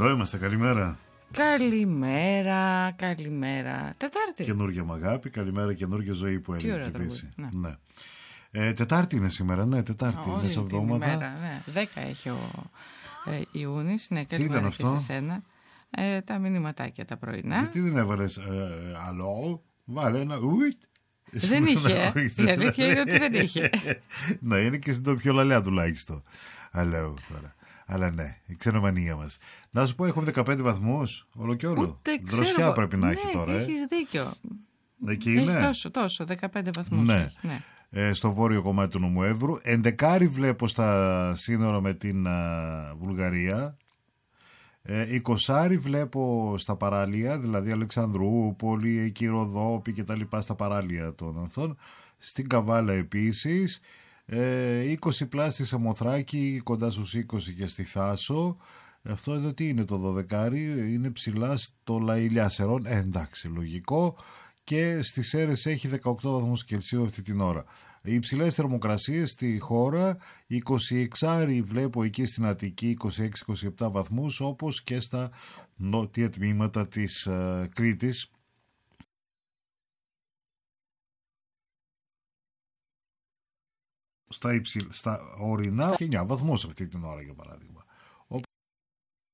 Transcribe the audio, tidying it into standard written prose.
Εδώ είμαστε, καλημέρα. Καλημέρα, καλημέρα. Τετάρτη. Καινούργια μ' αγάπη, καλημέρα, καινούργια ζωή που έλεγε η Φύση. Ναι. Τετάρτη είναι σήμερα, ναι, Τετάρτη. Είναι σε εβδομάδα. Ναι. 10 έχει ο Ιούνις. Ναι, τι ήταν αυτό? Σε σένα. Τα μηνυματάκια τα πρωινά. Γιατί δεν έβαλες αλό, βάλε ένα ουιτ. Δεν είχε. Η αλήθεια είναι ότι δεν είχε. Ναι, είναι και στην τοπιολαλιά τουλάχιστον. Αλέω τώρα. Αλλά ναι, η ξενομανία μας. Να σου πω, έχουμε 15 βαθμούς, όλο και όλο. Δροσιά πρέπει να έχει τώρα. Έχεις δίκιο. Εκεί είναι. Τόσο, 15 βαθμούς. Ναι. Έχει, ναι. Στο βόρειο κομμάτι του νομού Εύρου. 11 βλέπω στα σύνορα με την Βουλγαρία. 20 βλέπω στα παράλια, δηλαδή Αλεξανδρούπολη, εκεί Ροδόπη και τα λοιπά, στα παράλια των Ανθών. Στην Καβάλα επίσης. 20 πλάσ στη Σαμοθράκη, κοντά στους 20 και στη Θάσο. Αυτό εδώ τι είναι, το 12, είναι ψηλά στο Λαηλιά Σερών. Εντάξει, λογικό. Και στις Σέρρες έχει 18 βαθμούς Κελσίου αυτή την ώρα. Οι υψηλές θερμοκρασίες στη χώρα, 26 βλέπω εκεί στην Αττική, 26-27 βαθμούς, όπως και στα νότια τμήματα της Κρήτης. Στα ορεινά και 9 βαθμούς αυτή την ώρα, για παράδειγμα.